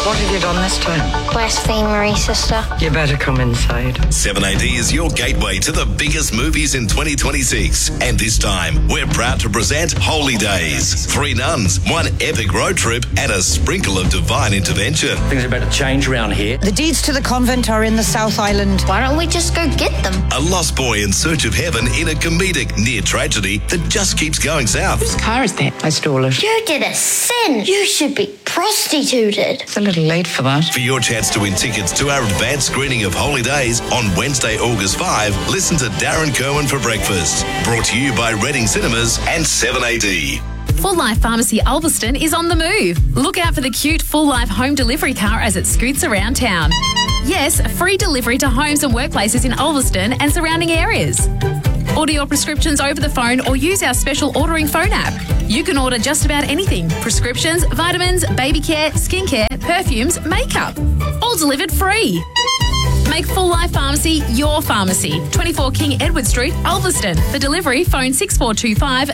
What have you done this time? Blasphemery, sister. You better come inside. 7AD is your gateway to the biggest movies in 2026. And this time, we're proud to present Holy Days. 3 nuns, 1 epic road trip, and a sprinkle of divine intervention. Things are about to change around here. The deeds to the convent are in the South Island. Why don't we just go get them? A lost boy in search of heaven in a comedic near tragedy that just keeps going south. Whose car is that? I stole it. You did a sin. You should be prostituted. It's a little late for that. For your chance to win tickets to our advanced screening of Holy Days on Wednesday, August 5, listen to Darren Kerwin for breakfast. Brought to you by Reading Cinemas and 7AD. Full Life Pharmacy Ulverston is on the move. Look out for the cute Full Life home delivery car as it scoots around town. Yes, free delivery to homes and workplaces in Ulverston and surrounding areas. Order your prescriptions over the phone or use our special ordering phone app. You can order just about anything. Prescriptions, vitamins, baby care, skincare, perfumes, makeup. All delivered free. Make Full Life Pharmacy your pharmacy. 24 King Edward Street, Ulverston. For delivery, phone 6425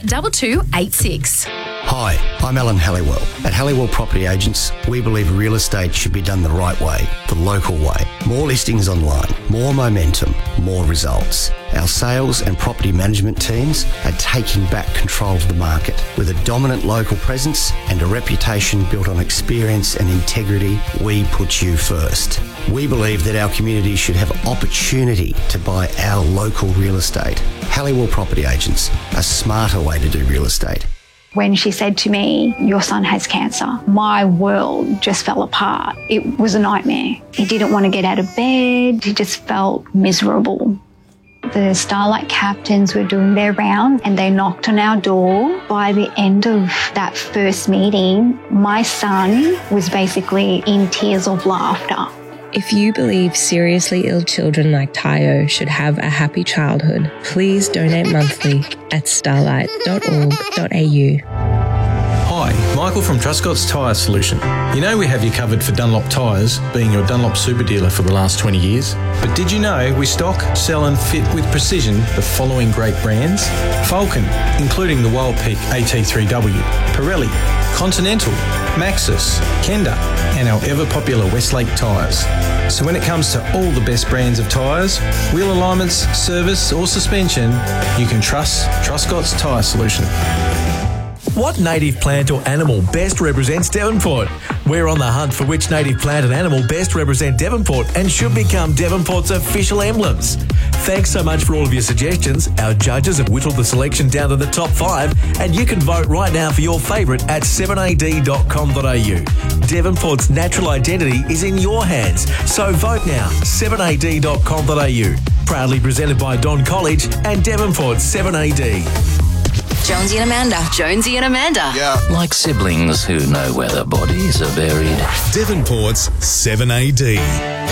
2286. Hi, I'm Alan Halliwell. At Halliwell Property Agents, we believe real estate should be done the right way, the local way. More listings online, more momentum, more results. Our sales and property management teams are taking back control of the market. With a dominant local presence and a reputation built on experience and integrity, we put you first. We believe that our community should have opportunity to buy our local real estate. Halliwell Property Agents, a smarter way to do real estate. When she said to me, "Your son has cancer," my world just fell apart. It was a nightmare. He didn't want to get out of bed. He just felt miserable. The Starlight captains were doing their round and they knocked on our door. By the end of that first meeting, my son was basically in tears of laughter. If you believe seriously ill children like Tayo should have a happy childhood, please donate monthly at starlight.org.au. Hi, Michael from Truscott's Tyre Solution. You know we have you covered for Dunlop tyres, being your Dunlop super dealer for the last 20 years. But did you know we stock, sell and fit with precision the following great brands? Vulcan, including the Wild Peak AT3W, Pirelli, Continental, Maxxis, Kenda and our ever-popular Westlake tyres. So when it comes to all the best brands of tyres, wheel alignments, service or suspension, you can trust Truscott's Tyre Solution. What native plant or animal best represents Devonport? We're on the hunt for which native plant and animal best represent Devonport and should become Devonport's official emblems. Thanks so much for all of your suggestions. Our judges have whittled the selection down to the top 5 and you can vote right now for your favourite at 7ad.com.au. Devonport's natural identity is in your hands, so vote now. 7ad.com.au. Proudly presented by Don College and Devonport 7AD. Jonesy and Amanda. Jonesy and Amanda. Yeah. Like siblings who know where their bodies are buried. Devonport's 7AD.